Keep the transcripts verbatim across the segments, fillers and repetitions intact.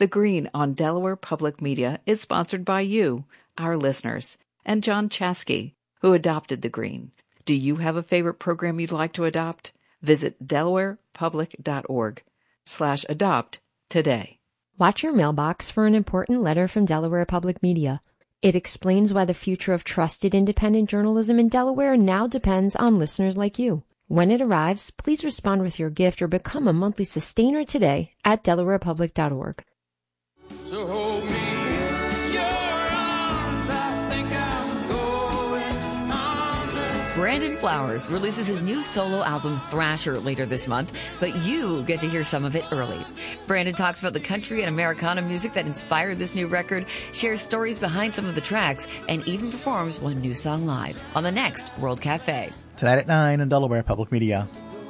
The Green on Delaware Public Media is sponsored by you, our listeners, and John Chasky, who adopted The Green. Do you have a favorite program you'd like to adopt? Visit delawarepublic.org slash adopt today. Watch your mailbox for an important letter from Delaware Public Media. It explains why the future of trusted independent journalism in Delaware now depends on listeners like you. When it arrives, please respond with your gift or become a monthly sustainer today at delaware public dot org. So hold me in your arms, I think I'm going under. Brandon Flowers releases his new solo album Thrasher later this month, but you get to hear some of it early. Brandon talks about the country and Americana music that inspired this new record, shares stories behind some of the tracks, and even performs one new song live on the next World Cafe. Tonight at nine on Delaware Public Media.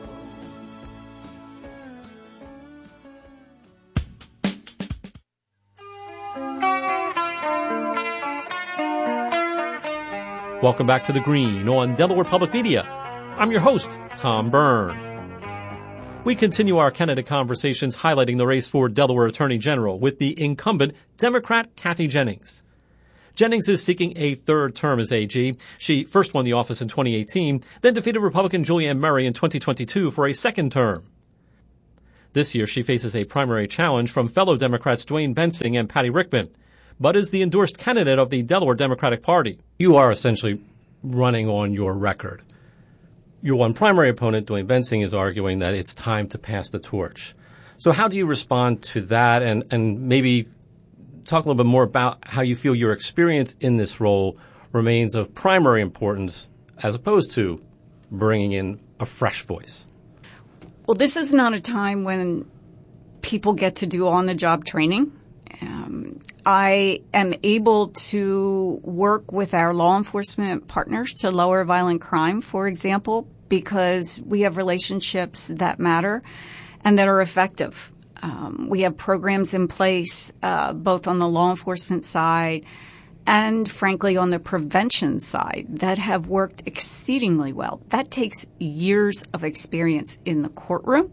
Welcome back to The Green on Delaware Public Media. I'm your host, Tom Byrne. We continue our candidate conversations highlighting the race for Delaware Attorney General with the incumbent Democrat Kathy Jennings. Jennings is seeking a third term as A G. She first won the office in twenty eighteen, then defeated Republican Julianne Murray in twenty twenty-two for a second term. This year, she faces a primary challenge from fellow Democrats Dwayne Bensing and Patty Rickman, but is the endorsed candidate of the Delaware Democratic Party. You are essentially running on your record. Your one primary opponent, Dwayne Bensing, is arguing that it's time to pass the torch. So how do you respond to that, and, and maybe talk a little bit more about how you feel your experience in this role remains of primary importance as opposed to bringing in a fresh voice? Well, this is not a time when people get to do on-the-job training. Um, I am able to work with our law enforcement partners to lower violent crime, for example, because we have relationships that matter and that are effective. Um, we have programs in place, uh, both on the law enforcement side and, frankly, on the prevention side that have worked exceedingly well. That takes years of experience in the courtroom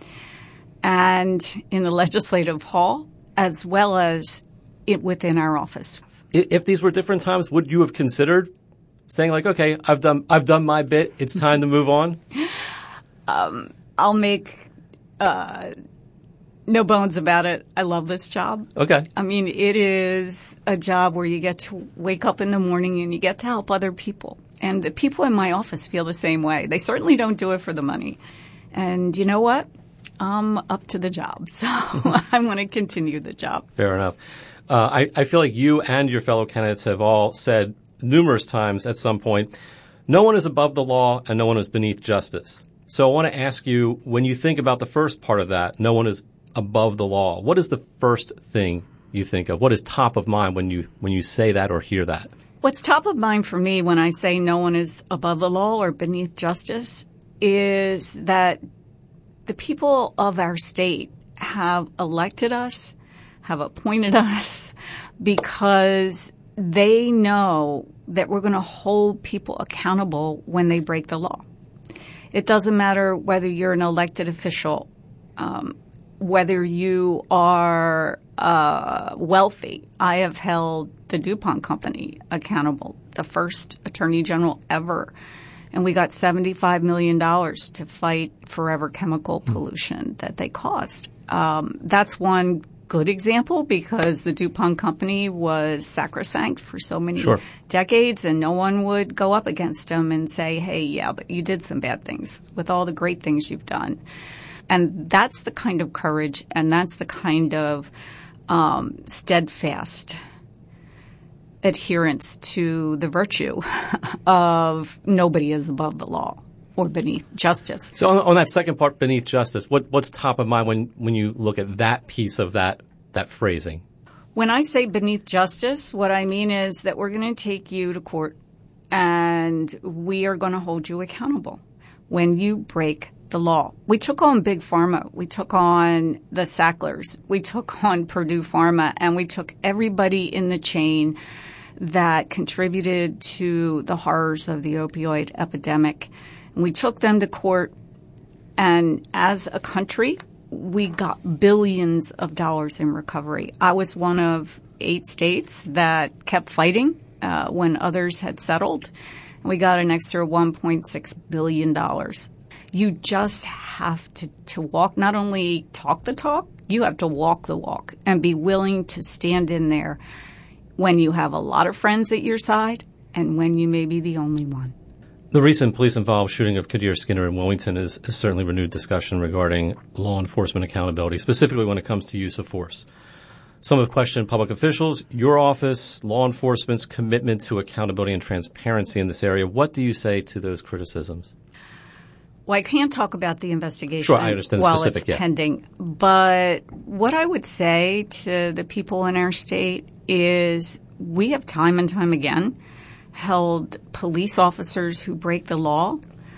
and in the legislative hall, as well as it within our office. If these were different times, would you have considered saying, like, okay, I've done I've done my bit, it's time to move on? Um, I'll make uh, no bones about it. I love this job. Okay. I mean, it is a job where you get to wake up in the morning and you get to help other people. And the people in my office feel the same way. They certainly don't do it for the money. And you know what? I'm up to the job. So I'm going to continue the job. Fair enough. Uh, I, I feel like you and your fellow candidates have all said numerous times at some point, no one is above the law and no one is beneath justice. So I want to ask you, when you think about the first part of that, no one is above the law, what is the first thing you think of? What is top of mind when you when you say that or hear that? What's top of mind for me when I say no one is above the law or beneath justice is that the people of our state have elected us, have appointed us, because they know that we're going to hold people accountable when they break the law. It doesn't matter whether you're an elected official, um, whether you are uh, wealthy. I have held the DuPont Company accountable, the first attorney general ever. And we got seventy-five million dollars to fight forever chemical pollution that they caused. Um, that's one good example because the DuPont Company was sacrosanct for so many sure. decades, and no one would go up against them and say, hey, yeah, but you did some bad things with all the great things you've done. And that's the kind of courage and that's the kind of um, steadfast adherence to the virtue of nobody is above the law or beneath justice. So on, on that second part, beneath justice, what, what's top of mind when, when you look at that piece of that that phrasing? When I say beneath justice, what I mean is that we're going to take you to court and we are going to hold you accountable when you break the law. We took on Big Pharma. We took on the Sacklers. We took on Purdue Pharma, and we took everybody in the chain that contributed to the horrors of the opioid epidemic. And we took them to court, and as a country, we got billions of dollars in recovery. I was one of eight states that kept fighting uh, when others had settled. We got an extra one point six billion dollars. You just have to, to walk, not only talk the talk, you have to walk the walk and be willing to stand in there when you have a lot of friends at your side and when you may be the only one. The recent police-involved shooting of Kadir Skinner in Wilmington is, is certainly renewed discussion regarding law enforcement accountability, specifically when it comes to use of force. Some have questioned public officials, your office, law enforcement's commitment to accountability and transparency in this area. What do you say to those criticisms? Well, I can't talk about the investigation sure, I understand the while specific, it's yeah. pending. But what I would say to the people in our state is we have time and time again held police officers who break the law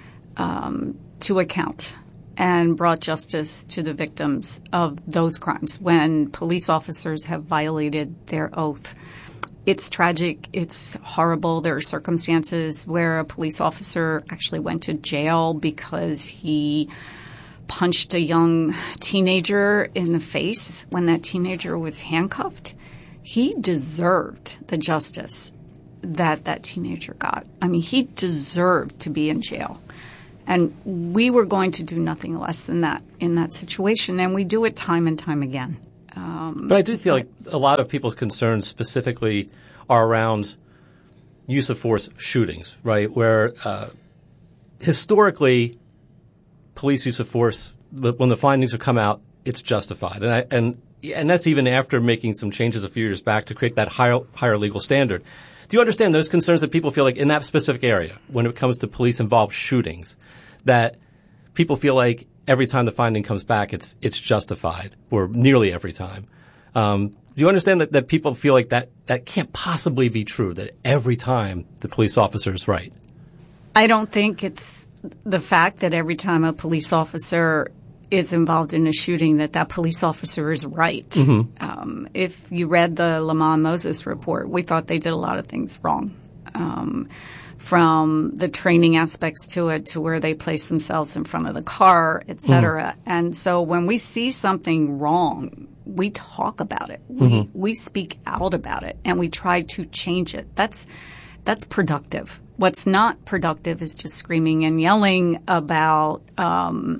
um, to account and brought justice to the victims of those crimes when police officers have violated their oath. It's tragic. It's horrible. There are circumstances where a police officer actually went to jail because he punched a young teenager in the face when that teenager was handcuffed. He deserved the justice that that teenager got. I mean, he deserved to be in jail. And we were going to do nothing less than that in that situation, and we do it time and time again. Um, but I do feel like a lot of people's concerns specifically are around use of force shootings, right, where uh, historically police use of force, when the findings have come out, it's justified. And, I, and, and that's even after making some changes a few years back to create that higher, higher legal standard. Do you understand those concerns that people feel like in that specific area when it comes to police-involved shootings, that people feel like every time the finding comes back, it's it's justified, or nearly every time? Um, do you understand that, that people feel like that, that can't possibly be true, that every time the police officer is right? I don't think it's the fact that every time a police officer is involved in a shooting that that police officer is right. Mm-hmm. Um, if you read the Lamont Moses report, we thought they did a lot of things wrong, um, from the training aspects to it to where they place themselves in front of the car, et cetera. Mm-hmm. And so when we see something wrong, we talk about it. Mm-hmm. We we speak out about it, and we try to change it. That's that's productive. What's not productive is just screaming and yelling about um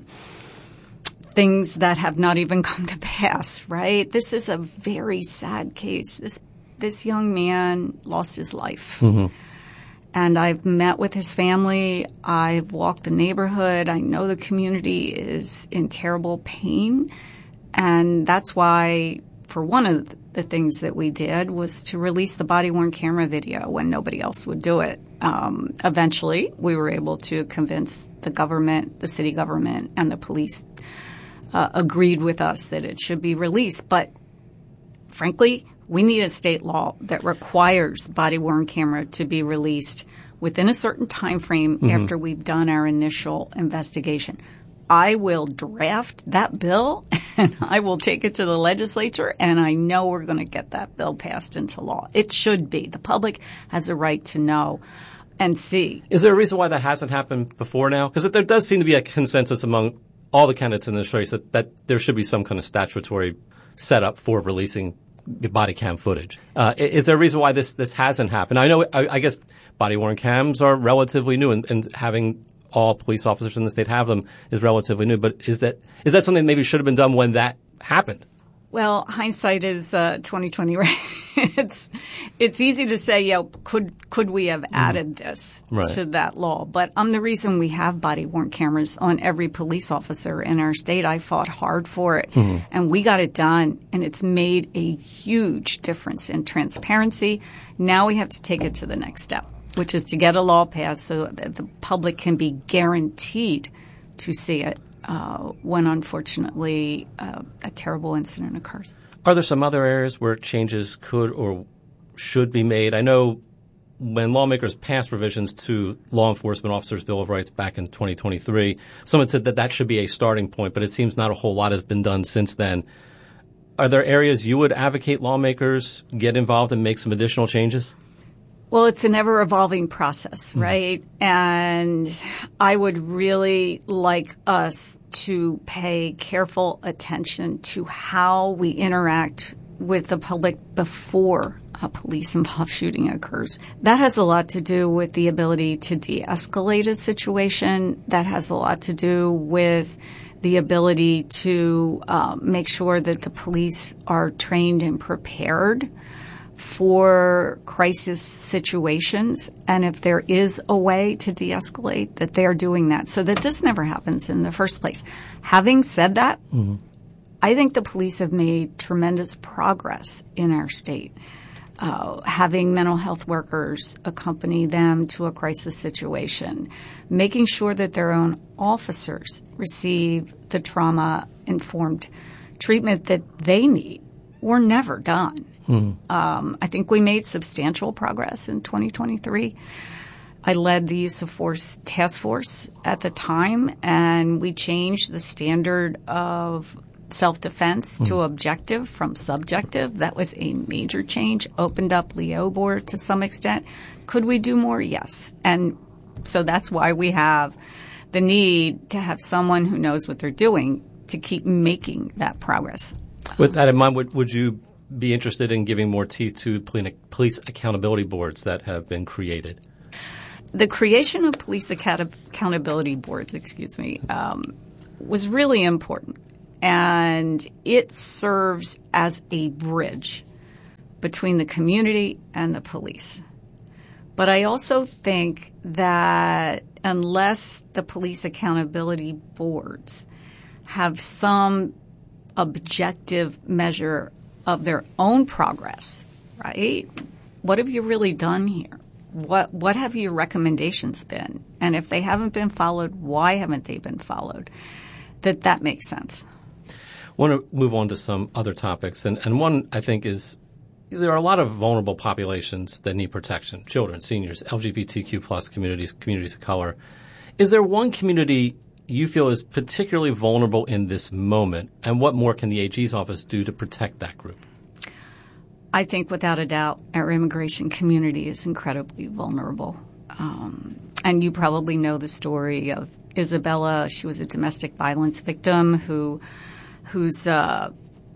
things that have not even come to pass, right? This is a very sad case. This this young man lost his life. Mm-hmm. And I've met with his family. I've walked the neighborhood. I know the community is in terrible pain. And that's why, for one of the things that we did was to release the body-worn camera video when nobody else would do it. Um, eventually, we were able to convince the government, the city government, and the police Uh, agreed with us that it should be released. But frankly, we need a state law that requires body-worn camera to be released within a certain time frame mm-hmm. after we've done our initial investigation. I will draft that bill and I will take it to the legislature, and I know we're going to get that bill passed into law. It should be. The public has a right to know and see. Is there a reason why that hasn't happened before now? Because there does seem to be a consensus among all the candidates in this race that, that there should be some kind of statutory setup for releasing body cam footage. Uh, is there a reason why this, this hasn't happened? I know, I, I guess body-worn cams are relatively new, and, and having all police officers in the state have them is relatively new. But is that, is that something that maybe should have been done when that happened? Well, hindsight is uh, twenty twenty, right? it's it's easy to say, yeah, could could we have added this right. to that law? But um, the reason we have body-worn cameras on every police officer in our state, I fought hard for it, mm-hmm. and we got it done, and it's made a huge difference in transparency. Now we have to take it to the next step, which is to get a law passed so that the public can be guaranteed to see it. Uh, when unfortunately uh, a terrible incident occurs. Are there some other areas where changes could or should be made? I know when lawmakers passed revisions to Law Enforcement Officers' Bill of Rights back in twenty twenty-three, someone said that that should be a starting point, but it seems not a whole lot has been done since then. Are there areas you would advocate lawmakers get involved and make some additional changes? Well, it's an ever-evolving process, right? Mm. And I would really like us to pay careful attention to how we interact with the public before a police-involved shooting occurs. That has a lot to do with the ability to de-escalate a situation. That has a lot to do with the ability to uh, make sure that the police are trained and prepared for crisis situations, and if there is a way to de-escalate, that they are doing that so that this never happens in the first place. Having said that, mm-hmm. I think the police have made tremendous progress in our state. Uh, having mental health workers accompany them to a crisis situation, making sure that their own officers receive the trauma-informed treatment that they need, were never done. Mm-hmm. Um, I think we made substantial progress in twenty twenty-three. I led the use of force task force at the time, and we changed the standard of self-defense mm-hmm. to objective from subjective. That was a major change, opened up Leobor to some extent. Could we do more? Yes. And so that's why we have the need to have someone who knows what they're doing to keep making that progress. With that in mind, would, would you be interested in giving more teeth to police accountability boards that have been created? The creation of police account- accountability boards, excuse me, um, was really important. And it serves as a bridge between the community and the police. But I also think that unless the police accountability boards have some objective measure of their own progress, right? What have you really done here? What what have your recommendations been? And if they haven't been followed, why haven't they been followed? That that makes sense. I want to move on to some other topics. And, and one, I think, is there are a lot of vulnerable populations that need protection, children, seniors, L G B T Q plus communities, communities of color. Is there one community you feel is particularly vulnerable in this moment, and what more can the A G's office do to protect that group? I think without a doubt our immigration community is incredibly vulnerable. Um, and you probably know the story of Isabella. She was a domestic violence victim who whose uh,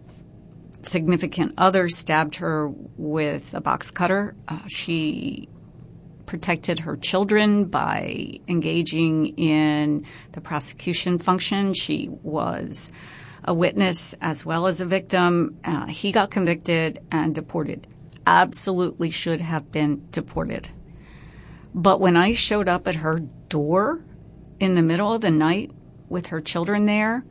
significant other stabbed her with a box cutter. Uh, she protected her children by engaging in the prosecution function. She was a witness as well as a victim. Uh, he got convicted and deported. Absolutely should have been deported. But when I showed up at her door in the middle of the night with her children there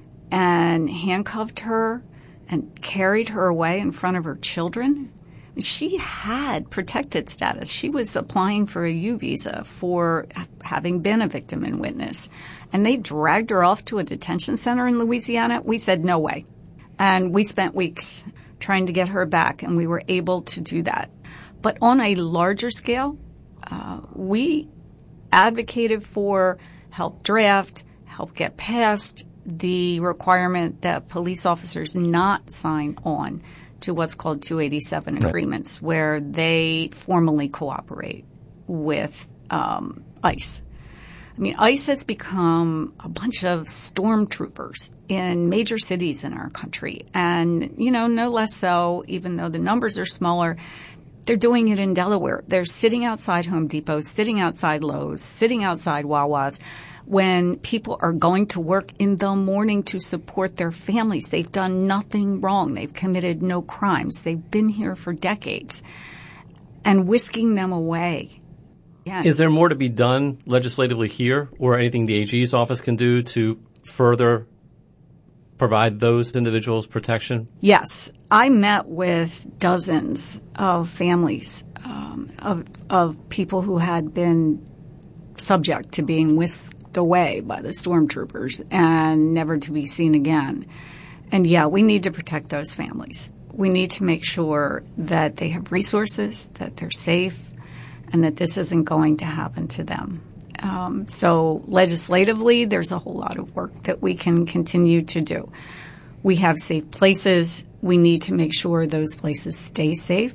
and handcuffed her and carried her away in front of her children, she had protected status. She was applying for a U visa for having been a victim and witness. And they dragged her off to a detention center in Louisiana. We said, no way. And we spent weeks trying to get her back, and we were able to do that. But on a larger scale, uh, we advocated for, help draft, help get past the requirement that police officers not sign on to what's called two eighty-seven right. agreements, where they formally cooperate with um, ICE. I mean, ICE has become a bunch of stormtroopers in major cities in our country. And, you know, no less so, even though the numbers are smaller, they're doing it in Delaware. They're sitting outside Home Depot, sitting outside Lowe's, sitting outside Wawa's when people are going to work in the morning to support their families. They've done nothing wrong. They've committed no crimes. They've been here for decades. And whisking them away. Yeah. Is there more to be done legislatively here, or anything the A G's office can do to further provide those individuals protection? Yes. I met with dozens of families um, of, of people who had been subject to being whisked away by the stormtroopers and never to be seen again. And yeah, we need to protect those families. We need to make sure that they have resources, that they're safe, and that this isn't going to happen to them. Um, so legislatively, there's a whole lot of work that we can continue to do. We have safe places. We need to make sure those places stay safe.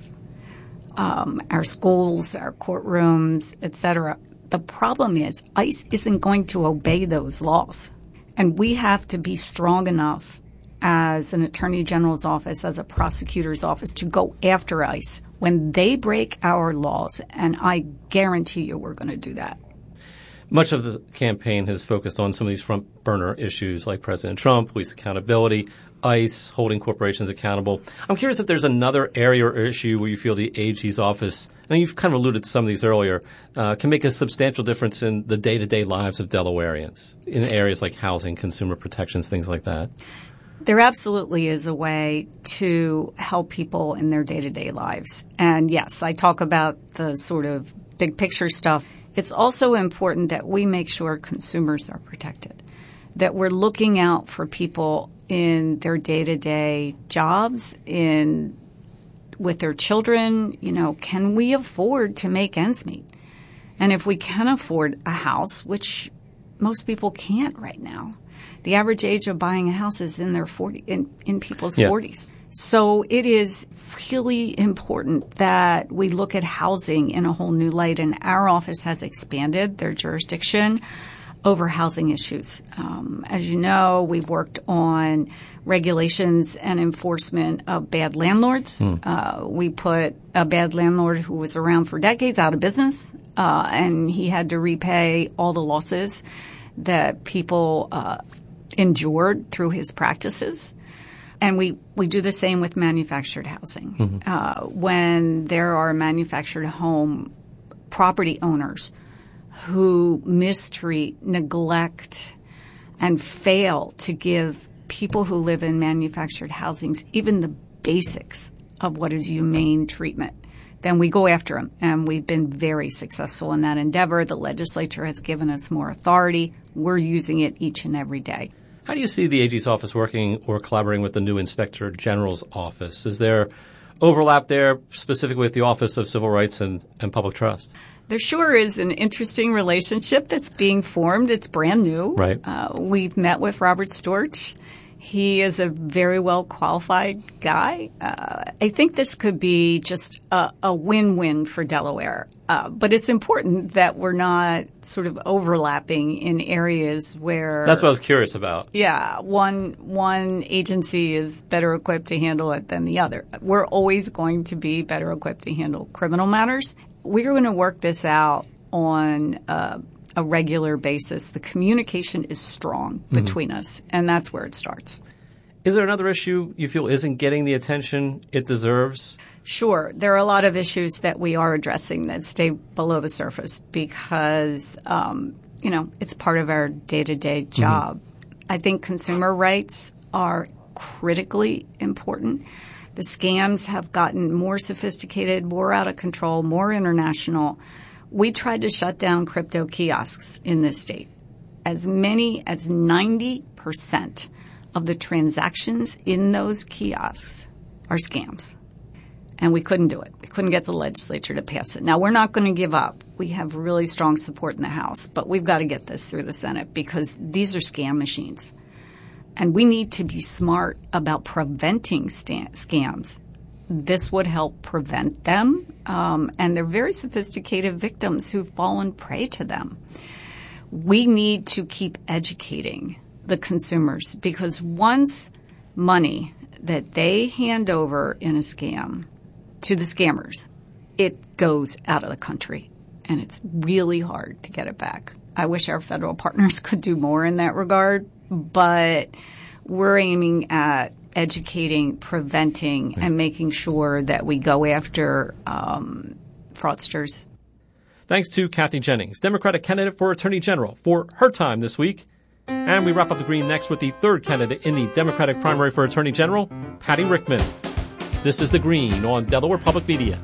Um, our schools, our courtrooms, et cetera. The problem is ICE isn't going to obey those laws. And we have to be strong enough as an attorney general's office, as a prosecutor's office, to go after ICE when they break our laws. And I guarantee you we're going to do that. Much of the campaign has focused on some of these front burner issues like President Trump, police accountability, ICE, holding corporations accountable. I'm curious if there's another area or issue where you feel the A G's office, and you've kind of alluded to some of these earlier, uh, can make a substantial difference in the day-to-day lives of Delawareans in areas like housing, consumer protections, things like that. There absolutely is a way to help people in their day-to-day lives. And yes, I talk about the sort of big picture stuff. It's also important that we make sure consumers are protected, that we're looking out for people in their day-to-day jobs, in with their children. You know, can we afford to make ends meet? And if we can afford a house, which most people can't right now, the average age of buying a house is in their forty in, in people's yeah. forties. So it is really important that we look at housing in a whole new light, and our office has expanded their jurisdiction over housing issues. Um, as you know, we've worked on regulations and enforcement of bad landlords. Mm. Uh, we put a bad landlord who was around for decades out of business, uh, and he had to repay all the losses that people uh, endured through his practices. And we, we do the same with manufactured housing. Mm-hmm. Uh, when there are manufactured home property owners who mistreat, neglect, and fail to give people who live in manufactured housings even the basics of what is humane treatment, then we go after them. And we've been very successful in that endeavor. The legislature has given us more authority. We're using it each and every day. How do you see the A G's office working or collaborating with the new Inspector General's office? Is there overlap there specifically with the Office of Civil Rights and, and Public Trust? There sure is an interesting relationship that's being formed. It's brand new. Right. Uh, we've met with Robert Storch. He is a very well qualified guy. Uh, I think this could be just a, a win-win for Delaware. Uh, but it's important that we're not sort of overlapping in areas where that's what I was curious about. Yeah, one one agency is better equipped to handle it than the other. We're always going to be better equipped to handle criminal matters. We're going to work this out on uh, a regular basis. The communication is strong between mm-hmm. us, and that's where it starts. Is there another issue you feel isn't getting the attention it deserves? Sure. There are a lot of issues that we are addressing that stay below the surface because, um, you know, it's part of our day-to-day job. Mm-hmm. I think consumer rights are critically important. The scams have gotten more sophisticated, more out of control, more international. We tried to shut down crypto kiosks in this state. As many as ninety percent of the transactions in those kiosks are scams. And we couldn't do it. We couldn't get the legislature to pass it. Now, we're not going to give up. We have really strong support in the House, but we've got to get this through the Senate because these are scam machines. And we need to be smart about preventing sta- scams. This would help prevent them. Um, and they're very sophisticated victims who've fallen prey to them. We need to keep educating the consumers because once money that they hand over in a scam to the scammers, it goes out of the country, and it's really hard to get it back. I wish our federal partners could do more in that regard, but we're aiming at educating, preventing, mm-hmm. and making sure that we go after um, fraudsters. Thanks to Kathy Jennings, Democratic candidate for Attorney General, for her time this week. And we wrap up the Green next with the third candidate in the Democratic primary for Attorney General, Patty Rickman. This is The Green on Delaware Public Media.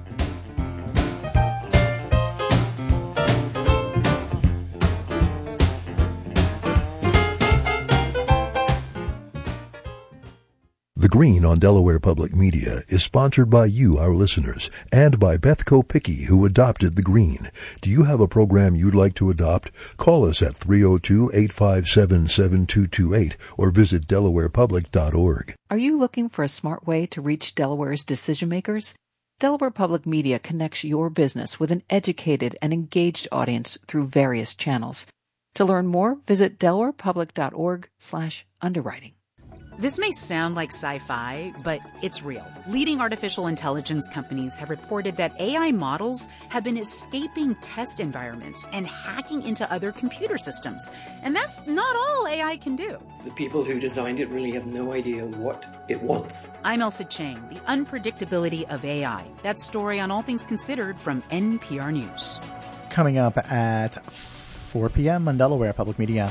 The Green on Delaware Public Media is sponsored by you, our listeners, and by Beth Kopicki, who adopted The Green. Do you have a program you'd like to adopt? Call us at three oh two, eight five seven, seven two two eight or visit delaware public dot org. Are you looking for a smart way to reach Delaware's decision makers? Delaware Public Media connects your business with an educated and engaged audience through various channels. To learn more, visit delawarepublic.org slash underwriting. This may sound like sci-fi, but it's real. Leading artificial intelligence companies have reported that A I models have been escaping test environments and hacking into other computer systems. And that's not all A I can do. The people who designed it really have no idea what it wants. I'm Elsa Chang, the unpredictability of A I. That story on All Things Considered from N P R News. Coming up at four p.m. on Delaware Public Media.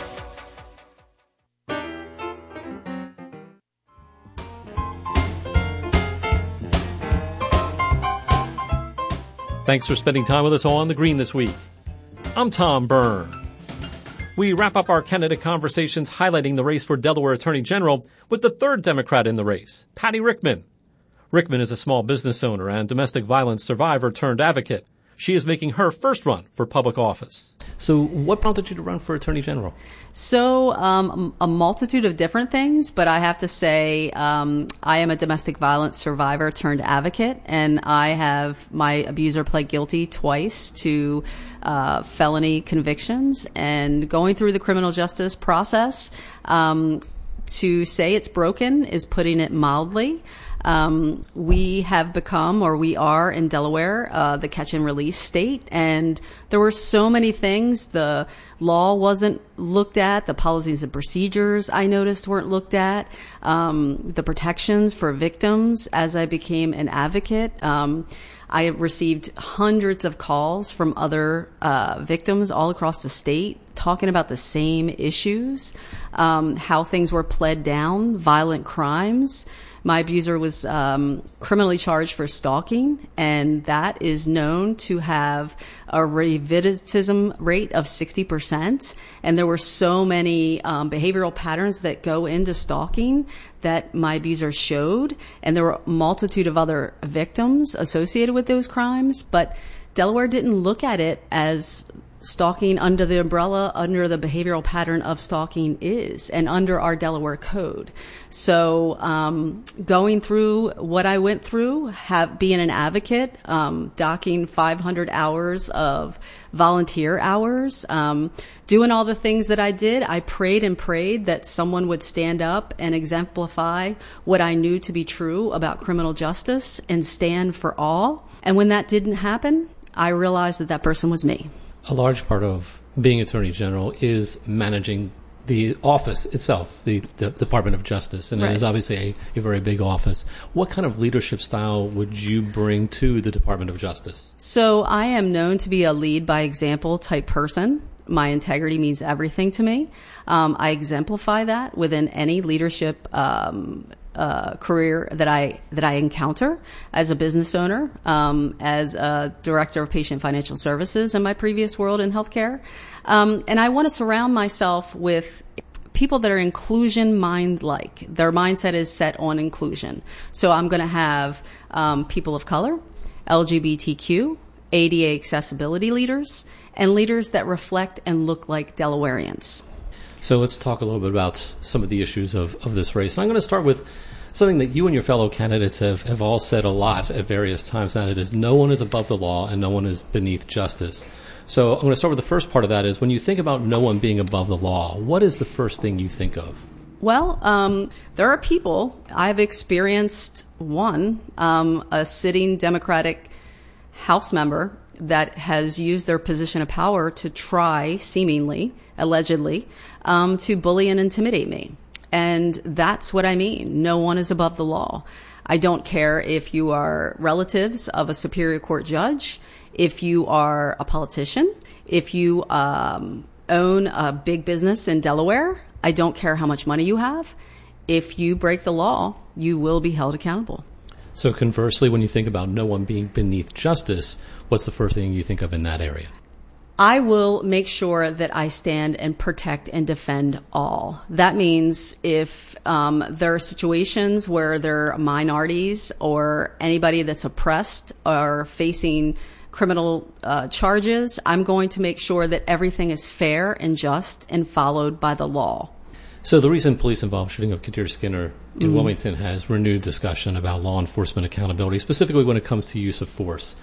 Thanks for spending time with us on The Green this week. I'm Tom Byrne. We wrap up our Canada conversations highlighting the race for Delaware Attorney General with the third Democrat in the race, Patty Rickman. Rickman is a small business owner and domestic violence survivor turned advocate. She is making her first run for public office. So what prompted you to run for Attorney General? So um, a multitude of different things, but I have to say um, I am a domestic violence survivor turned advocate, and I have my abuser pled guilty twice to uh, felony convictions. And going through the criminal justice process, um, to say it's broken is putting it mildly. Um, we have become, or we are in Delaware, uh, the catch and release state. And there were so many things. The law wasn't looked at. The policies and procedures I noticed weren't looked at. Um, the protections for victims as I became an advocate. Um, I have received hundreds of calls from other uh, victims all across the state talking about the same issues, um, how things were pled down, violent crimes. My abuser was um, criminally charged for stalking, and that is known to have a recidivism rate of sixty percent. And there were so many um, behavioral patterns that go into stalking that my abuser showed, and there were a multitude of other victims associated with those crimes. But Delaware didn't look at it as stalking under the umbrella, under the behavioral pattern of stalking is, and under our Delaware code. So um, going through what I went through, have, being an advocate, um, docking five hundred hours of volunteer hours, um, doing all the things that I did, I prayed and prayed that someone would stand up and exemplify what I knew to be true about criminal justice and stand for all. And when that didn't happen, I realized that that person was me. A large part of being Attorney General is managing the office itself, the, the Department of Justice, and right. It is obviously a, a very big office. What kind of leadership style would you bring to the Department of Justice? So I am known to be a lead by example type person. My integrity means everything to me. Um, I exemplify that within any leadership um Uh, career that I that I encounter as a business owner, um, as a director of patient financial services in my previous world in healthcare, um, and I want to surround myself with people that are inclusion mind-like. Their mindset is set on inclusion. So I'm going to have um, people of color, L G B T Q, A D A accessibility leaders, and leaders that reflect and look like Delawareans. So let's talk a little bit about some of the issues of, of this race. And I'm going to start with something that you and your fellow candidates have, have all said a lot at various times, and it is no one is above the law and no one is beneath justice. So I'm going to start with the first part of that is when you think about no one being above the law, what is the first thing you think of? Well, um, there are people. I've experienced one, um, a sitting Democratic House member that has used their position of power to try, seemingly, allegedly, um, to bully and intimidate me. And that's what I mean. No one is above the law. I don't care if you are relatives of a Superior Court judge, if you are a politician, if you um, own a big business in Delaware. I don't care how much money you have. If you break the law, you will be held accountable. So conversely, when you think about no one being beneath justice, what's the first thing you think of in that area? I will make sure that I stand and protect and defend all. That means if um, there are situations where there are minorities or anybody that's oppressed or facing criminal uh, charges, I'm going to make sure that everything is fair and just and followed by the law. So the recent police-involved shooting of Kadir Skinner in Mm-hmm. Wilmington has renewed discussion about law enforcement accountability, specifically when it comes to use of force.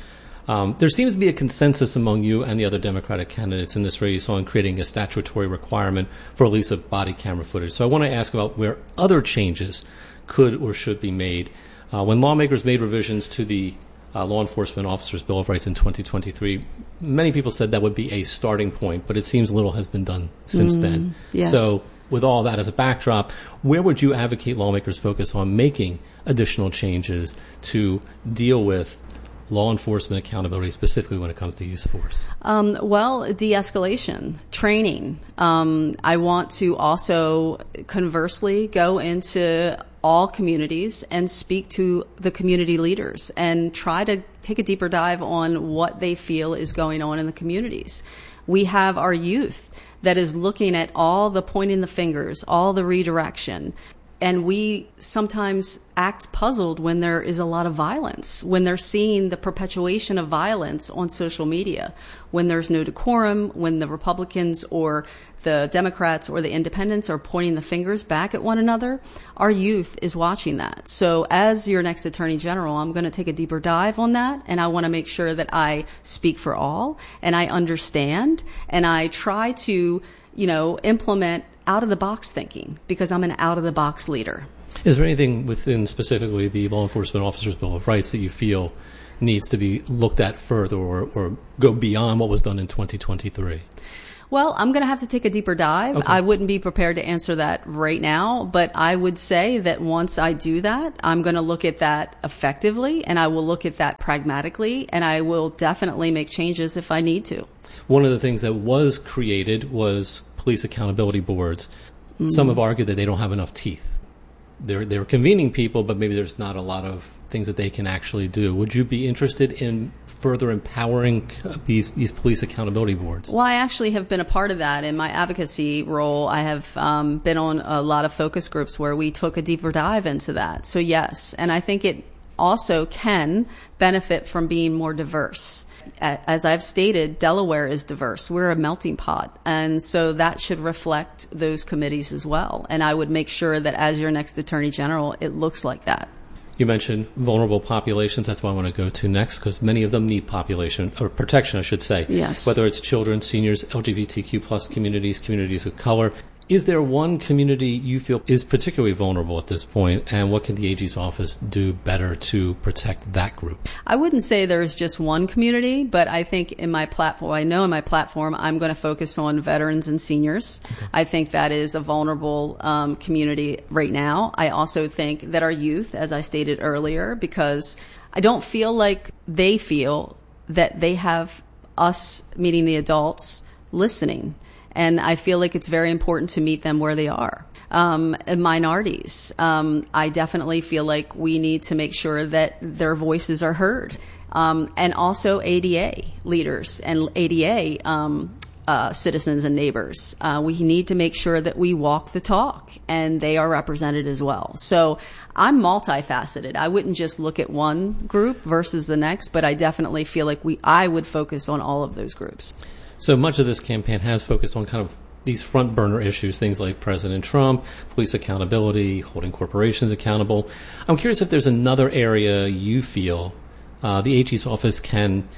Um, there seems to be a consensus among you and the other Democratic candidates in this race on creating a statutory requirement for release of body camera footage. So I want to ask about where other changes could or should be made. Uh, when lawmakers made revisions to the uh, Law Enforcement Officers' Bill of Rights in twenty twenty-three, many people said that would be a starting point, but it seems little has been done since mm, then. Yes. So with all that as a backdrop, where would you advocate lawmakers focus on making additional changes to deal with law enforcement accountability, specifically when it comes to use of force? Um, well, de-escalation, training. Um, I want to also conversely go into all communities and speak to the community leaders and try to take a deeper dive on what they feel is going on in the communities. We have our youth that is looking at all the pointing the fingers, all the redirection. And we sometimes act puzzled when there is a lot of violence, when they're seeing the perpetuation of violence on social media, when there's no decorum, when the Republicans or the Democrats or the independents are pointing the fingers back at one another. Our youth is watching that. So as your next Attorney General, I'm going to take a deeper dive on that, and I want to make sure that I speak for all, and I understand, and I try to, you know, implement out-of-the-box thinking, because I'm an out-of-the-box leader. Is there anything within specifically the Law Enforcement Officers' Bill of Rights that you feel needs to be looked at further or, or go beyond what was done in twenty twenty-three? Well, I'm going to have to take a deeper dive. Okay. I wouldn't be prepared to answer that right now, but I would say that once I do that, I'm going to look at that effectively, and I will look at that pragmatically, and I will definitely make changes if I need to. One of the things that was created was police accountability boards. Mm-hmm. Some have argued that they don't have enough teeth. They're they're convening people, but maybe there's not a lot of things that they can actually do. Would you be interested in further empowering these these police accountability boards? Well, I actually have been a part of that in my advocacy role. I have um, been on a lot of focus groups where we took a deeper dive into that. So yes, and I think it also can benefit from being more diverse. As I've stated, Delaware is diverse. We're a melting pot. And so that should reflect those committees as well. And I would make sure that as your next Attorney General, it looks like that. You mentioned vulnerable populations. That's what I want to go to next, because many of them need population, or protection, I should say. Yes. Whether it's children, seniors, L G B T Q plus communities, communities of color. Is there one community you feel is particularly vulnerable at this point, and what can the A G's office do better to protect that group? I wouldn't say there's just one community, but I think in my platform, I know in my platform, I'm going to focus on veterans and seniors. Okay. I think that is a vulnerable um, community right now. I also think that our youth, as I stated earlier, because I don't feel like they feel that they have us, meaning the adults, listening. And I feel like it's very important to meet them where they are. Um, and minorities, um, I definitely feel like we need to make sure that their voices are heard. Um, and also A D A leaders and A D A um, uh, citizens and neighbors. Uh, we need to make sure that we walk the talk, and they are represented as well. So I'm multifaceted. I wouldn't just look at one group versus the next, but I definitely feel like we I would focus on all of those groups. So much of this campaign has focused on kind of these front burner issues, things like President Trump, police accountability, holding corporations accountable. I'm curious if there's another area you feel uh, the A G's office can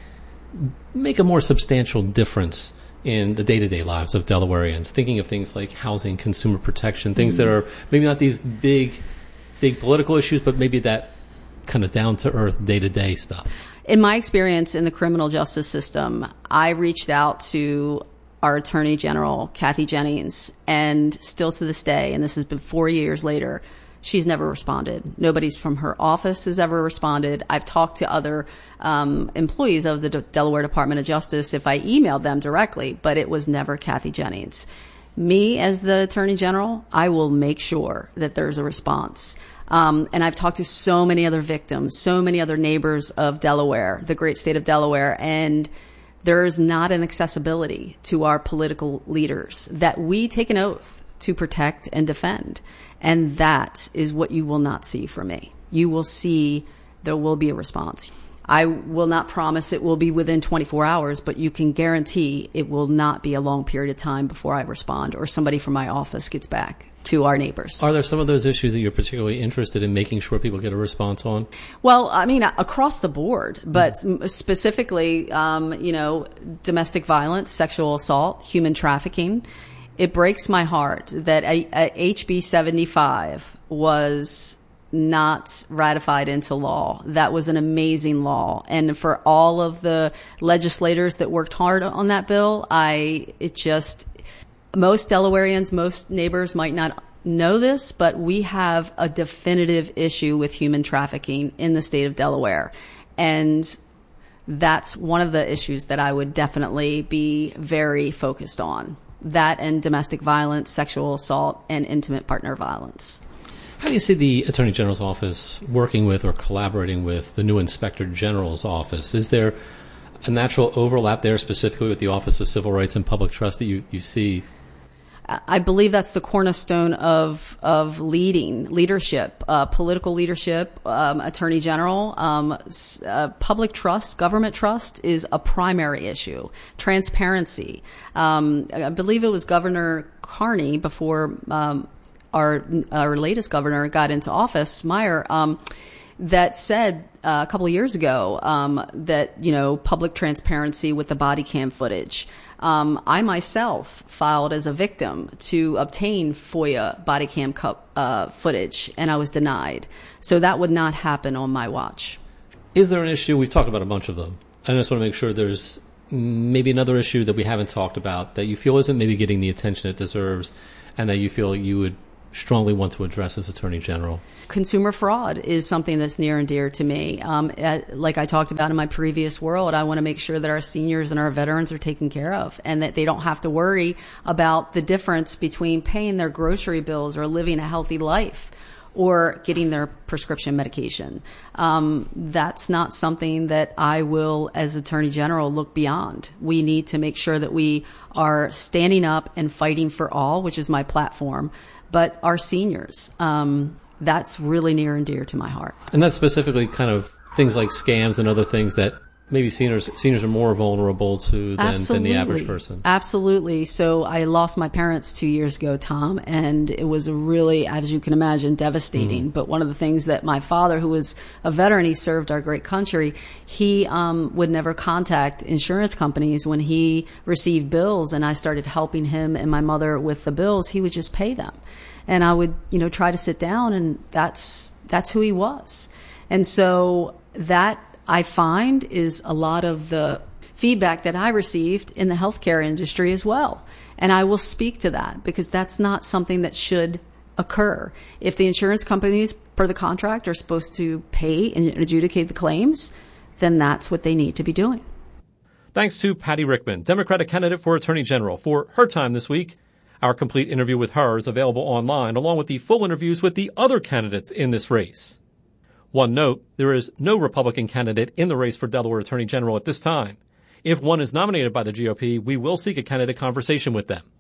make a more substantial difference in the day-to-day lives of Delawareans, thinking of things like housing, consumer protection, things mm-hmm. that are maybe not these big, big political issues, but maybe that kind of down-to-earth, day-to-day stuff. In my experience in the criminal justice system, I reached out to our Attorney General, Kathy Jennings, and still to this day, and this has been four years later, she's never responded. Nobody's from her office has ever responded. I've talked to other um, employees of the De- Delaware Department of Justice if I emailed them directly, but it was never Kathy Jennings. Me, as the Attorney General, I will make sure that there's a response. Um, and I've talked to so many other victims, so many other neighbors of Delaware, the great state of Delaware, and there is not an accessibility to our political leaders that we take an oath to protect and defend. And that is what you will not see from me. You will see there will be a response. I will not promise it will be within twenty-four hours, but you can guarantee it will not be a long period of time before I respond or somebody from my office gets back to our neighbors. Are there some of those issues that you're particularly interested in making sure people get a response on? Well, I mean, across the board, but mm-hmm. specifically, um, you know, domestic violence, sexual assault, human trafficking. It breaks my heart that a, a H B seventy-five was not ratified into law. That was an amazing law. And for all of the legislators that worked hard on that bill, I, it just, most Delawareans, most neighbors might not know this, but we have a definitive issue with human trafficking in the state of Delaware. And that's one of the issues that I would definitely be very focused on. That and domestic violence, sexual assault, and intimate partner violence. How do you see the Attorney General's office working with or collaborating with the new Inspector General's office? Is there a natural overlap there specifically with the Office of Civil Rights and Public Trust that you, you see? I believe that's the cornerstone of of leading leadership, uh, political leadership, um, Attorney General. Um, uh, public trust, government trust is a primary issue. Transparency. Um, I believe it was Governor Carney before um, our our latest governor got into office, Meyer, um, that said uh, a couple of years ago um, that, you know, public transparency with the body cam footage. Um, I myself filed as a victim to obtain FOIA body cam cup, uh, footage, and I was denied. So that would not happen on my watch. Is there an issue? We've talked about a bunch of them. I just want to make sure there's maybe another issue that we haven't talked about that you feel isn't maybe getting the attention it deserves and that you feel you would strongly want to address as Attorney General. Consumer fraud is something that's near and dear to me. Um, at, like I talked about in my previous world, I want to make sure that our seniors and our veterans are taken care of and that they don't have to worry about the difference between paying their grocery bills or living a healthy life or getting their prescription medication. Um, that's not something that I will, as Attorney General, look beyond. We need to make sure that we are standing up and fighting for all, which is my platform, but our seniors, um, that's really near and dear to my heart. And that's specifically kind of things like scams and other things that maybe seniors seniors are more vulnerable to than, than the average person. Absolutely. So I lost my parents two years ago, Tom, and it was really, as you can imagine, devastating. Mm-hmm. But one of the things that my father, who was a veteran, he served our great country, he um, would never contact insurance companies when he received bills, and I started helping him and my mother with the bills. He would just pay them. And I would, you know, try to sit down, and that's that's who he was. And so that, I find, is a lot of the feedback that I received in the healthcare industry as well. And I will speak to that because that's not something that should occur. If the insurance companies, per the contract, are supposed to pay and adjudicate the claims, then that's what they need to be doing. Thanks to Patty Rickman, Democratic candidate for Attorney General, for her time this week. Our complete interview with her is available online, along with the full interviews with the other candidates in this race. One note, there is no Republican candidate in the race for Delaware Attorney General at this time. If one is nominated by the G O P, we will seek a candidate conversation with them.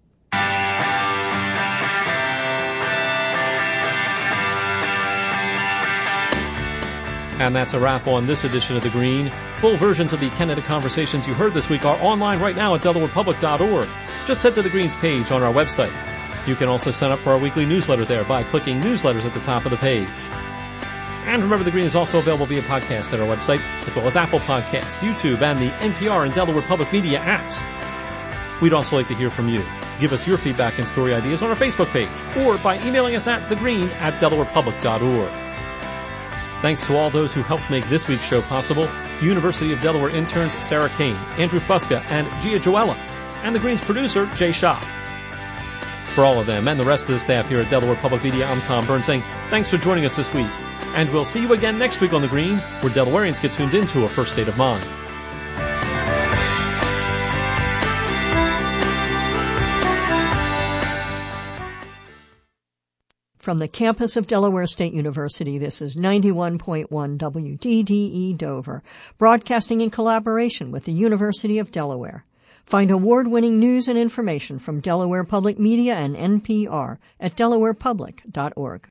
And that's a wrap on this edition of The Green. Full versions of the candidate conversations you heard this week are online right now at delaware public dot org. Just head to the Green's page on our website. You can also sign up for our weekly newsletter there by clicking Newsletters at the top of the page. And remember, The Green is also available via podcast at our website, as well as Apple Podcasts, YouTube, and the N P R and Delaware Public Media apps. We'd also like to hear from you. Give us your feedback and story ideas on our Facebook page, or by emailing us at thegreen at delaware public dot org. Thanks to all those who helped make this week's show possible: University of Delaware interns Sarah Kane, Andrew Fusca, and Gia Joella, and The Green's producer, Jay Schopp. For all of them and the rest of the staff here at Delaware Public Media, I'm Tom Burns saying thanks for joining us this week. And we'll see you again next week on The Green, where Delawareans get tuned into a first state of mind. From the campus of Delaware State University, this is ninety-one point one W D D E Dover, broadcasting in collaboration with the University of Delaware. Find award-winning news and information from Delaware Public Media and N P R at delaware public dot org.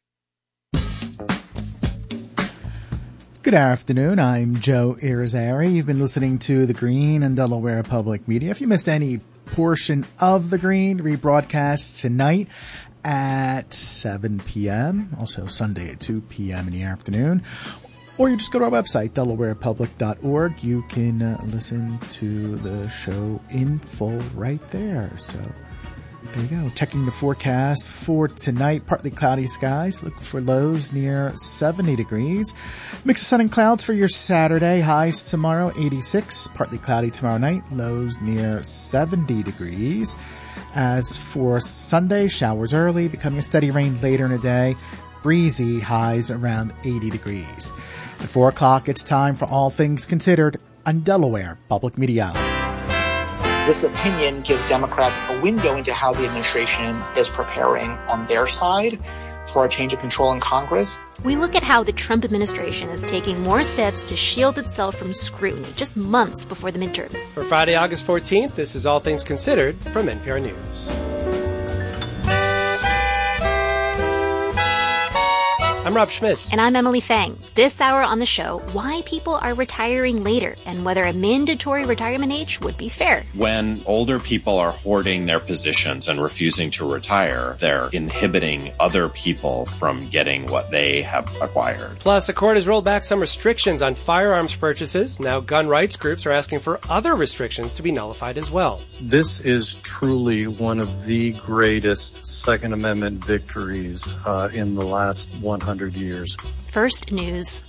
Good afternoon. I'm Joe Irizarry. You've been listening to The Green and Delaware Public Media. If you missed any portion of The Green, rebroadcast tonight at seven p.m., also Sunday at two p.m. in the afternoon. Or you just go to our website, delaware public dot org. You can uh, listen to the show in full right there. So there you go. Checking the forecast for tonight. Partly cloudy skies. Look for lows near seventy degrees. Mix of sun and clouds for your Saturday. Highs tomorrow, eighty-six. Partly cloudy tomorrow night. Lows near seventy degrees. As for Sunday, showers early, becoming a steady rain later in the day. Breezy, highs around eighty degrees. At four o'clock, it's time for All Things Considered on Delaware Public Media. This opinion gives Democrats a window into how the administration is preparing on their side for a change of control in Congress. We look at how the Trump administration is taking more steps to shield itself from scrutiny just months before the midterms. For Friday, August fourteenth, this is All Things Considered from N P R News. I'm Rob Schmitz. And I'm Emily Fang. This hour on the show, why people are retiring later and whether a mandatory retirement age would be fair. When older people are hoarding their positions and refusing to retire, they're inhibiting other people from getting what they have acquired. Plus, a court has rolled back some restrictions on firearms purchases. Now gun rights groups are asking for other restrictions to be nullified as well. This is truly one of the greatest Second Amendment victories uh, in the last one hundred years. First News.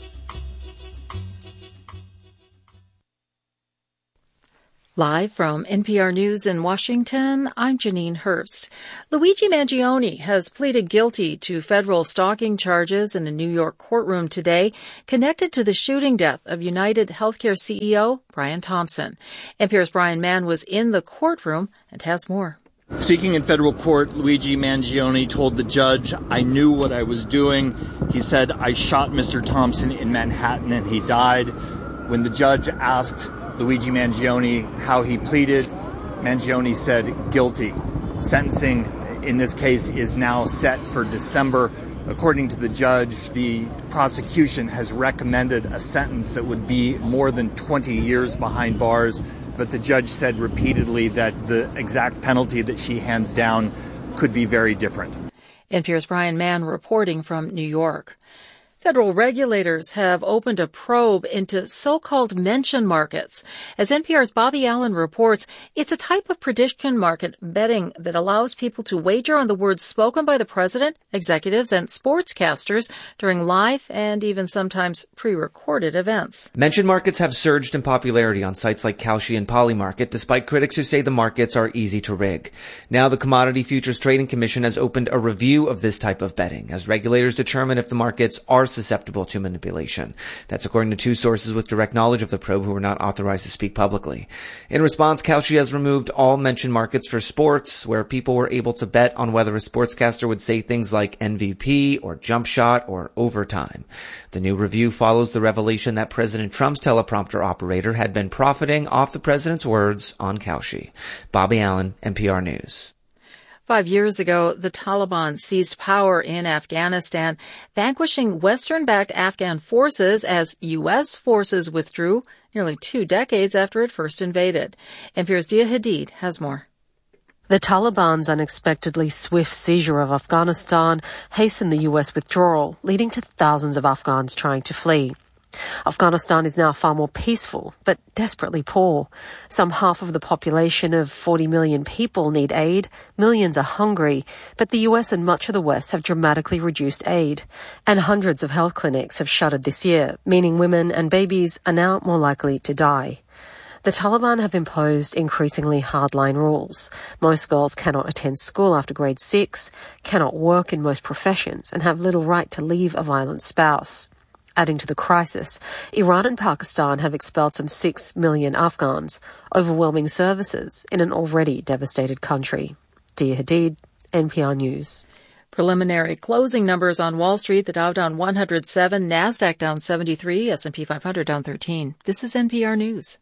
Live from N P R News in Washington, I'm Janine Hurst. Luigi Mangione has pleaded guilty to federal stalking charges in a New York courtroom today connected to the shooting death of United Healthcare C E O Brian Thompson. N P R's Brian Mann was in the courtroom and has more. Speaking in federal court, Luigi Mangione told the judge, "I knew what I was doing." He said, "I shot Mister Thompson in Manhattan and he died." When the judge asked Luigi Mangione how he pleaded, Mangione said guilty. Sentencing in this case is now set for December. According to the judge, the prosecution has recommended a sentence that would be more than twenty years behind bars. But the judge said repeatedly that the exact penalty that she hands down could be very different. N P R's Brian Mann reporting from New York. Federal regulators have opened a probe into so-called mention markets. As N P R's Bobby Allen reports, it's a type of prediction market betting that allows people to wager on the words spoken by the president, executives, and sportscasters during live and even sometimes pre-recorded events. Mention markets have surged in popularity on sites like Kalshi and Polymarket, despite critics who say the markets are easy to rig. Now the Commodity Futures Trading Commission has opened a review of this type of betting as regulators determine if the markets are susceptible to manipulation. That's according to two sources with direct knowledge of the probe who were not authorized to speak publicly. In response, Kalshi has removed all mention markets for sports, where people were able to bet on whether a sportscaster would say things like M V P or jump shot or overtime. The new review follows the revelation that President Trump's teleprompter operator had been profiting off the president's words on Kalshi. Bobby Allen, N P R News. Five years ago, the Taliban seized power in Afghanistan, vanquishing Western-backed Afghan forces as U S forces withdrew nearly two decades after it first invaded. N P R's Dia Hadid has more. The Taliban's unexpectedly swift seizure of Afghanistan hastened the U S withdrawal, leading to thousands of Afghans trying to flee. Afghanistan is now far more peaceful, but desperately poor. Some half of the population of forty million people need aid. Millions are hungry, but the U S and much of the West have dramatically reduced aid. And hundreds of health clinics have shuttered this year, meaning women and babies are now more likely to die. The Taliban have imposed increasingly hardline rules. Most girls cannot attend school after grade six, cannot work in most professions, and have little right to leave a violent spouse. Adding to the crisis, Iran and Pakistan have expelled some six million Afghans, overwhelming services in an already devastated country. Dia Hadid, N P R News. Preliminary closing numbers on Wall Street, the Dow down one hundred seven, NASDAQ down seventy-three, S and P five hundred down thirteen. This is N P R News.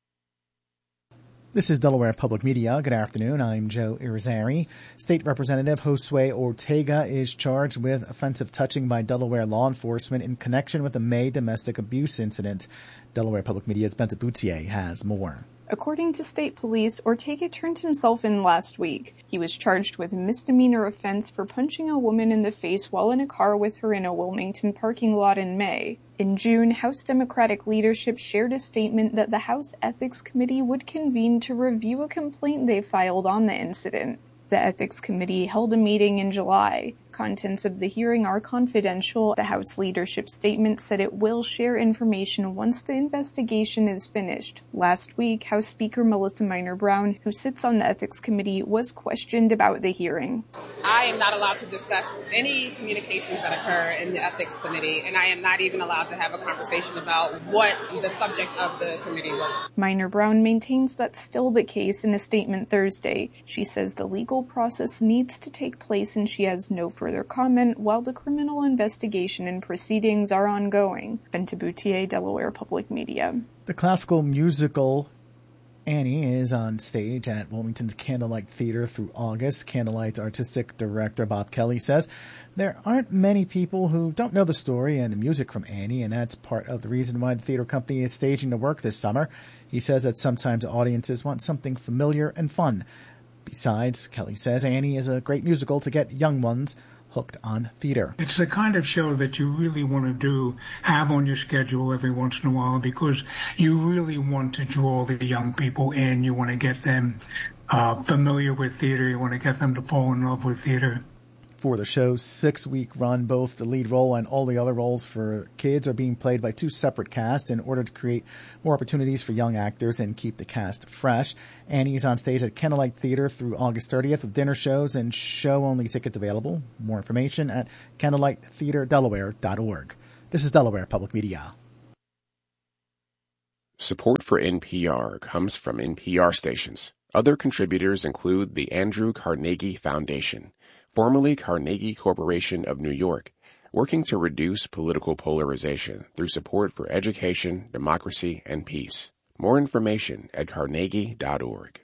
This is Delaware Public Media. Good afternoon. I'm Joe Irizarry. State Representative Josue Ortega is charged with offensive touching by Delaware law enforcement in connection with a May domestic abuse incident. Delaware Public Media's Benta Boutier has more. According to state police, Ortega turned himself in last week. He was charged with a misdemeanor offense for punching a woman in the face while in a car with her in a Wilmington parking lot in May. In June, House Democratic leadership shared a statement that the House Ethics Committee would convene to review a complaint they filed on the incident. The Ethics Committee held a meeting in July. Contents of the hearing are confidential. The House leadership statement said it will share information once the investigation is finished. Last week, House Speaker Melissa Minor Brown, who sits on the Ethics Committee, was questioned about the hearing. I am not allowed to discuss any communications that occur in the Ethics Committee, and I am not even allowed to have a conversation about what the subject of the committee was. Minor Brown maintains that's still the case in a statement Thursday. She says the legal process needs to take place and she has no further comment while the criminal investigation and proceedings are ongoing. Bente Boutier, Delaware Public Media. The classical musical Annie is on stage at Wilmington's Candlelight Theater through August. Candlelight's artistic director Bob Kelly says there aren't many people who don't know the story and the music from Annie, and that's part of the reason why the theater company is staging the work this summer. He says that sometimes audiences want something familiar and fun. Besides, Kelly says Annie is a great musical to get young ones hooked on theater. It's the kind of show that you really want to do, have on your schedule every once in a while, because you really want to draw the young people in. You want to get them uh, familiar with theater. You want to get them to fall in love with theater. For the show's six-week run, both the lead role and all the other roles for kids are being played by two separate casts in order to create more opportunities for young actors and keep the cast fresh. Annie's on stage at Candlelight Theater through August thirtieth with dinner shows and show-only tickets available. More information at candlelight theater delaware dot org. This is Delaware Public Media. Support for N P R comes from N P R stations. Other contributors include the Andrew Carnegie Foundation, formerly Carnegie Corporation of New York, working to reduce political polarization through support for education, democracy, and peace. More information at carnegie dot org.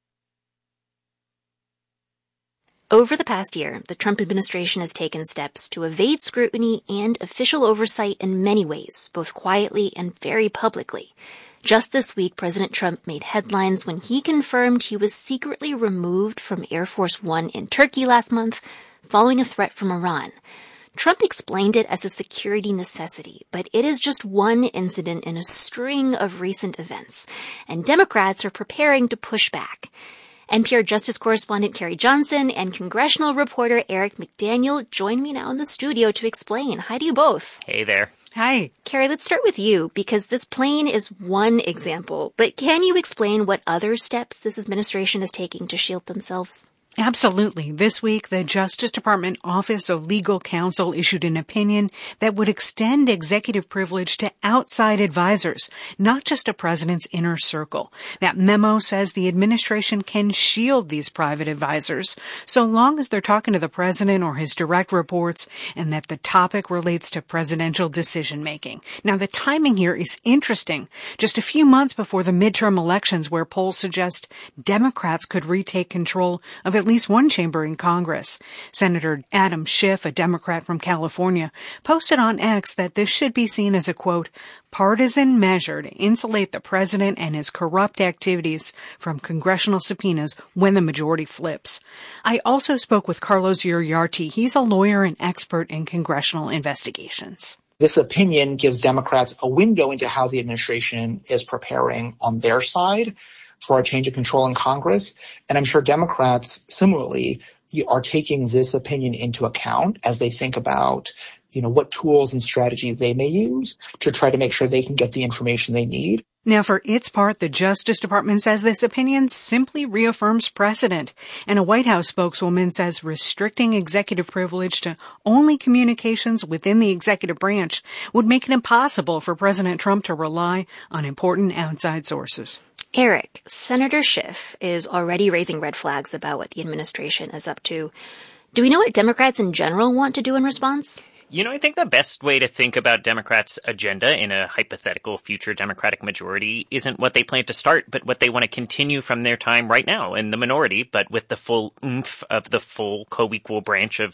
Over the past year, the Trump administration has taken steps to evade scrutiny and official oversight in many ways, both quietly and very publicly. Just this week, President Trump made headlines when he confirmed he was secretly removed from Air Force One in Turkey last month following a threat from Iran. Trump explained it as a security necessity, but it is just one incident in a string of recent events, and Democrats are preparing to push back. N P R Justice correspondent Carrie Johnson and congressional reporter Eric McDaniel join me now in the studio to explain. Hi to you both. Hey there. Hi. Carrie, let's start with you, because this plane is one example, but can you explain what other steps this administration is taking to shield themselves? Absolutely. This week, the Justice Department Office of Legal Counsel issued an opinion that would extend executive privilege to outside advisors, not just a president's inner circle. That memo says the administration can shield these private advisors so long as they're talking to the president or his direct reports and that the topic relates to presidential decision-making. Now, the timing here is interesting. Just a few months before the midterm elections, where polls suggest Democrats could retake control of at least one chamber in Congress. Senator Adam Schiff, a Democrat from California, posted on X that this should be seen as a, quote, partisan measure to insulate the president and his corrupt activities from congressional subpoenas when the majority flips. I also spoke with Carlos Uriarte. He's a lawyer and expert in congressional investigations. This opinion gives Democrats a window into how the administration is preparing on their side for a change of control in Congress. And I'm sure Democrats similarly are taking this opinion into account as they think about, you know, what tools and strategies they may use to try to make sure they can get the information they need. Now, for its part, the Justice Department says this opinion simply reaffirms precedent. And a White House spokeswoman says restricting executive privilege to only communications within the executive branch would make it impossible for President Trump to rely on important outside sources. Eric, Senator Schiff is already raising red flags about what the administration is up to. Do we know what Democrats in general want to do in response? You know, I think the best way to think about Democrats' agenda in a hypothetical future Democratic majority isn't what they plan to start, but what they want to continue from their time right now in the minority, but with the full oomph of the full co-equal branch of the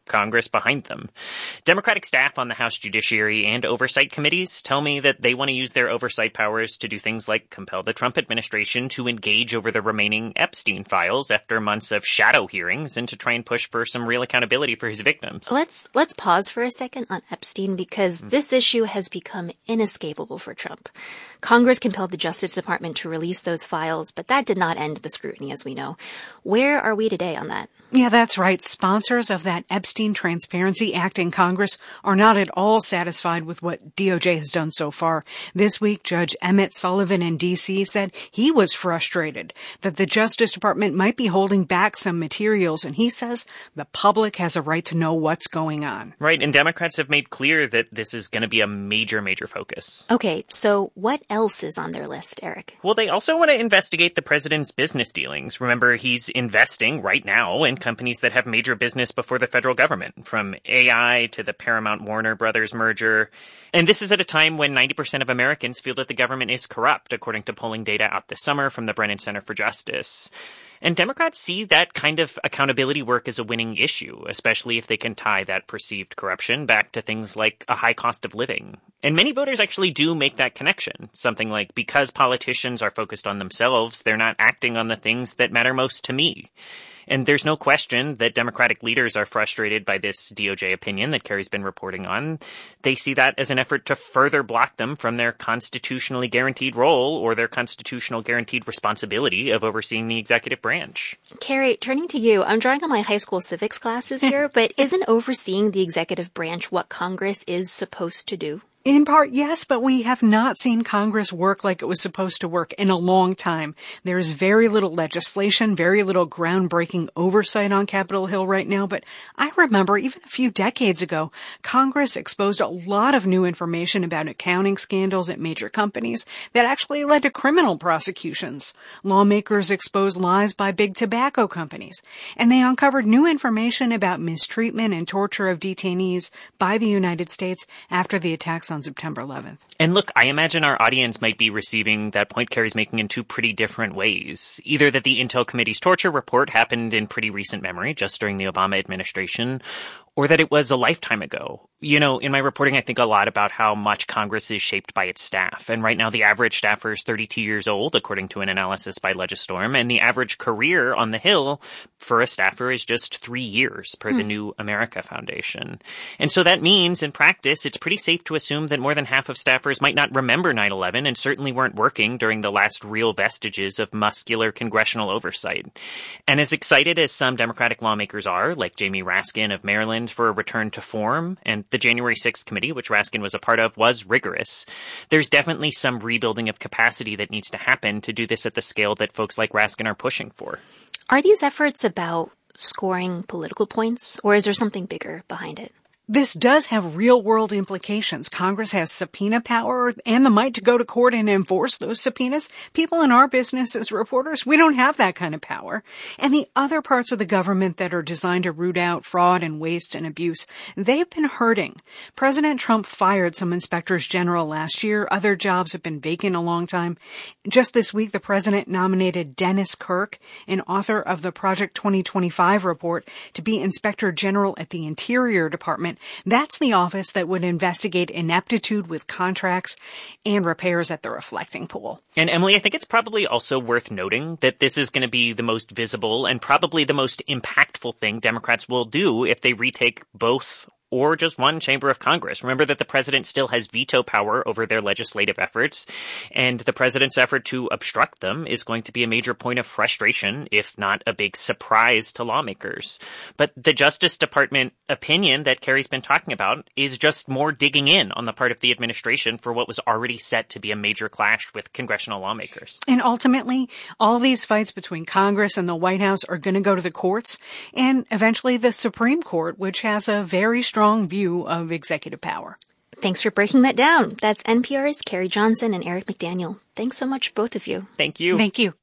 Congress behind them. Democratic staff on the House Judiciary and Oversight Committees tell me that they want to use their oversight powers to do things like compel the Trump administration to engage over the remaining Epstein files after months of shadow hearings and to try and push for some real accountability for his victims. Let's let's pause for a second on Epstein because mm. this issue has become inescapable for Trump. Congress compelled the Justice Department to release those files, but that did not end the scrutiny, as we know. Where are we today on that? Yeah, that's right. Sponsors of that Epstein Transparency Act in Congress are not at all satisfied with what D O J has done so far. This week, Judge Emmett Sullivan in D C said he was frustrated that the Justice Department might be holding back some materials, and he says the public has a right to know what's going on. Right, and Democrats have made clear that this is going to be a major, major focus. Okay, so what else is on their list, Eric? Well, they also want to investigate the president's business dealings. Remember, he's investing right now in companies that have major business before the federal government, from A I to the Paramount-Warner Brothers merger. And this is at a time when ninety percent of Americans feel that the government is corrupt, according to polling data out this summer from the Brennan Center for Justice. And Democrats see that kind of accountability work as a winning issue, especially if they can tie that perceived corruption back to things like a high cost of living. And many voters actually do make that connection. Something like, because politicians are focused on themselves, they're not acting on the things that matter most to me. And there's no question that Democratic leaders are frustrated by this D O J opinion that Kerry's been reporting on. They see that as an effort to further block them from their constitutionally guaranteed role or their constitutional guaranteed responsibility of overseeing the executive branch. Kerry, turning to you, I'm drawing on my high school civics classes here, but isn't overseeing the executive branch what Congress is supposed to do? In part, yes, but we have not seen Congress work like it was supposed to work in a long time. There's very little legislation, very little groundbreaking oversight on Capitol Hill right now, but I remember even a few decades ago, Congress exposed a lot of new information about accounting scandals at major companies that actually led to criminal prosecutions. Lawmakers exposed lies by big tobacco companies, and they uncovered new information about mistreatment and torture of detainees by the United States after the attacks on September eleventh. And look, I imagine our audience might be receiving that point Kerry's making in two pretty different ways. Either that the Intel Committee's torture report happened in pretty recent memory, just during the Obama administration, or that it was a lifetime ago. You know, in my reporting, I think a lot about how much Congress is shaped by its staff. And right now, the average staffer is thirty-two years old, according to an analysis by Legistorm. And the average career on the Hill for a staffer is just three years per hmm. the New America Foundation. And so that means, in practice, it's pretty safe to assume that more than half of staffers might not remember nine eleven and certainly weren't working during the last real vestiges of muscular congressional oversight. And as excited as some Democratic lawmakers are, like Jamie Raskin of Maryland, for a return to form, and the January sixth committee, which Raskin was a part of, was rigorous, there's definitely some rebuilding of capacity that needs to happen to do this at the scale that folks like Raskin are pushing for. Are these efforts about scoring political points, or is there something bigger behind it? This does have real-world implications. Congress has subpoena power and the might to go to court and enforce those subpoenas. People in our business as reporters, we don't have that kind of power. And the other parts of the government that are designed to root out fraud and waste and abuse, they've been hurting. President Trump fired some inspectors general last year. Other jobs have been vacant a long time. Just this week, the president nominated Dennis Kirk, an author of the Project twenty twenty-five report, to be inspector general at the Interior Department. That's the office that would investigate ineptitude with contracts and repairs at the reflecting pool. And Emily, I think it's probably also worth noting that this is going to be the most visible and probably the most impactful thing Democrats will do if they retake both or just one chamber of Congress. Remember that the president still has veto power over their legislative efforts, and the president's effort to obstruct them is going to be a major point of frustration, if not a big surprise to lawmakers. But the Justice Department opinion that Kerry's been talking about is just more digging in on the part of the administration for what was already set to be a major clash with congressional lawmakers. And ultimately, all these fights between Congress and the White House are going to go to the courts and eventually the Supreme Court, which has a very strong view of executive power. Thanks for breaking that down. That's N P R's Kerry Johnson and Eric McDaniel. Thanks so much, both of you. Thank you. Thank you.